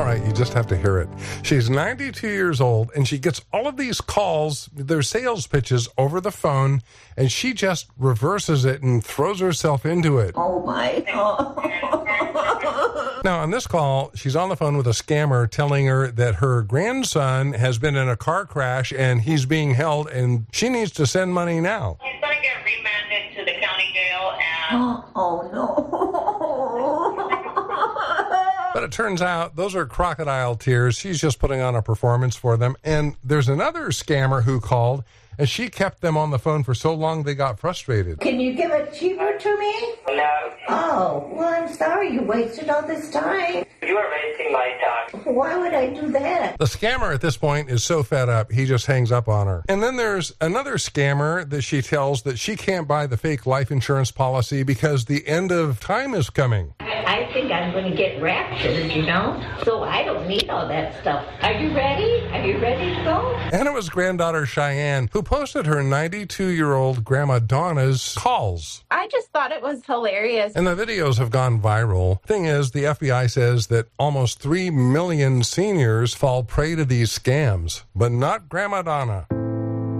All right, you just have to hear it. She's 92 years old, and she gets all of these calls, their sales pitches, over the phone, and she just reverses it and throws herself into it. Oh, my God. Now, on this call, she's on the phone with a scammer telling her that her grandson has been in a car crash and he's being held, and she needs to send money now. He's going to get remanded to the county jail and... Oh, no. But it turns out those are crocodile tears. She's just putting on a performance for them. And there's another scammer who called, and she kept them on the phone for so long they got frustrated. Can you give it cheaper to me? No. Oh, well, I'm sorry you wasted all this time. You are wasting my time. Why would I do that? The scammer at this point is so fed up, he just hangs up on her. And then there's another scammer that she tells that she can't buy the fake life insurance policy because the end of time is coming. I think I'm going to get raptured, you know? So I don't need all that stuff. Are you ready? Are you ready to go? And it was granddaughter Cheyenne who posted her 92-year-old Grandma Donna's calls. I just thought it was hilarious. And the videos have gone viral. Thing is, the FBI says that almost 3 million seniors fall prey to these scams, but not Grandma Donna.